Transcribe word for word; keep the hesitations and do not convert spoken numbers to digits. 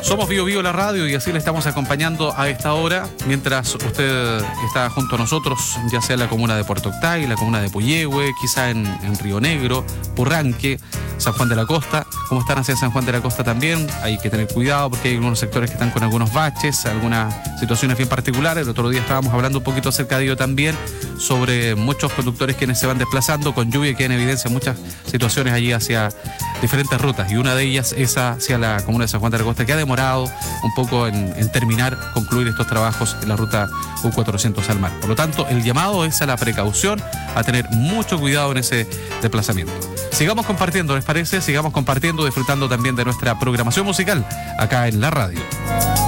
Somos Bio Bio la radio y así le estamos acompañando a esta hora, mientras usted está junto a nosotros, ya sea en la comuna de Puerto Octay, la comuna de Puyehue, quizá en, en Río Negro, Purranque, San Juan de la Costa. Como están hacia San Juan de la Costa también, hay que tener cuidado porque hay algunos sectores que están con algunos baches, algunas situaciones bien particulares. El otro día estábamos hablando un poquito acerca de ello también, sobre muchos conductores quienes se van desplazando con lluvia, que en evidencia muchas situaciones allí hacia diferentes rutas, y una de ellas es hacia la comuna de San Juan de la Costa, que ha demorado un poco en, en terminar, concluir estos trabajos en la ruta U cuatrocientos al mar. Por lo tanto, el llamado es a la precaución, a tener mucho cuidado en ese desplazamiento. Sigamos compartiendo, ¿les parece? Sigamos compartiendo, disfrutando también de nuestra programación musical acá en la radio.